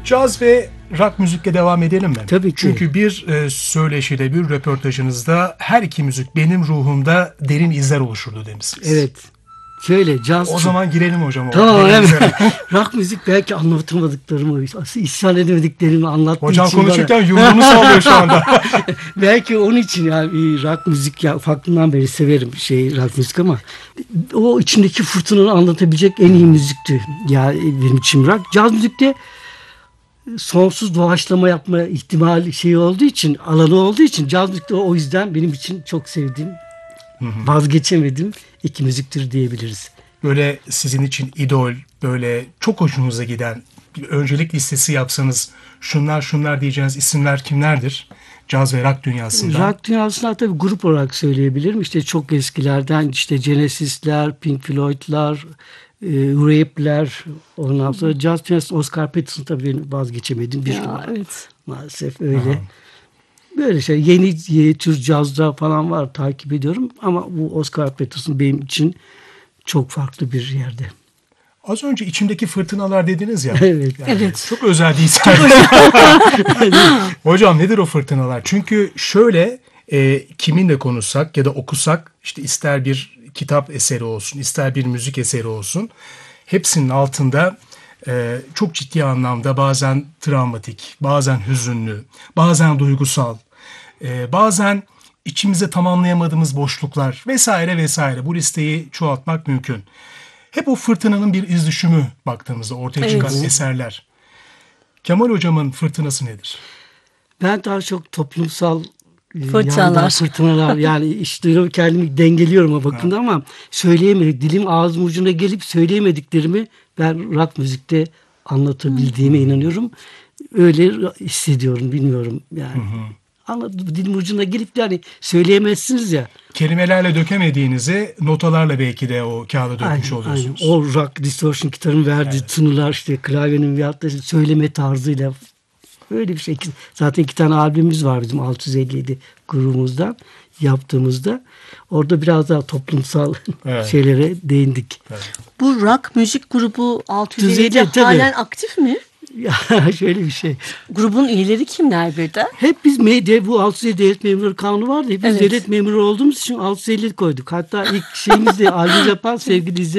Caz ve rock müzikle devam edelim mi? Tabii ki. Çünkü bir söyleşide, bir röportajınızda her iki müzik benim ruhumda derin izler oluşturdu demişsiniz. Evet. Şöyle caz. O zaman girelim hocam. Tamam, evet. Rock müzik belki anlatamadıklarımı, isyan edemediklerimi anlattığı Hocam için konuşurken yumruğunu sallıyor şu anda. belki onun için yani rock müzik, ya farkından beri severim rock müzik, ama o içindeki fırtınayı anlatabilecek en iyi müzikti. Ya benim için rock. Caz müzikte sonsuz doğaçlama yapma ihtimali olduğu için, alanı olduğu için caz müzikte o yüzden benim için çok sevdiğim, vazgeçemedim iki müziktir diyebiliriz. Böyle sizin için idol, böyle çok hoşunuza giden bir öncelik listesi yapsanız şunlar diyeceğiniz isimler kimlerdir? Caz ve rock dünyasında. Rock dünyasında tabii grup olarak söyleyebilirim. İşte çok eskilerden Genesis'ler, Pink Floyd'lar, Rap'ler, ondan sonra caz dünyasında Oscar Peterson tabii benim vazgeçemediğim bir numara. Evet. Maalesef öyle. Aha. Böyle yeni tür cazda falan var, takip ediyorum, ama bu Oscar Peterson benim için çok farklı bir yerde. Az önce içimdeki fırtınalar dediniz ya. Evet. Yani Evet. Çok özel değil. Hocam nedir o fırtınalar? Çünkü şöyle kiminle konuşsak ya da okusak, işte ister bir kitap eseri olsun, ister bir müzik eseri olsun, hepsinin altında çok ciddi anlamda bazen travmatik, bazen hüzünlü, bazen duygusal, bazen içimize tamamlayamadığımız boşluklar vesaire vesaire, bu listeyi çoğaltmak mümkün. Hep o fırtınanın bir iz düşümü baktığımızda ortaya çıkan eserler. Kemal Hocam'ın fırtınası nedir? Ben daha çok toplumsal Fırtınalar. fırtınalar, yani işte kendimi dengeliyorum o bakımda, ama söyleyemedim. Dilim ağzım ucuna gelip söyleyemediklerimi ben rock müzikte anlatabildiğime inanıyorum. Öyle hissediyorum, bilmiyorum yani. Dilim ucuna gelip yani söyleyemezsiniz ya. Kelimelerle dökemediğinizi notalarla belki de o kağıda dökmüş oluyorsunuz. Aynen. O rock distortion gitarın verdiği tınılar, işte klavyenin veyahut da söyleme tarzıyla, öyle bir şey. Zaten 2 tane albümümüz var bizim 657 grubumuzdan yaptığımızda. Orada biraz daha toplumsal şeylere değindik. Evet. Bu rock müzik grubu 650 Tabii. halen aktif mi? Ya şöyle bir şey. Grubun üyeleri kimler bir de? Hep biz bu 650 devlet memuru kanunu vardı. Hep biz devlet memuru olduğumuz için 650 koyduk. Hatta ilk şeyimizde albüm yapan sevgili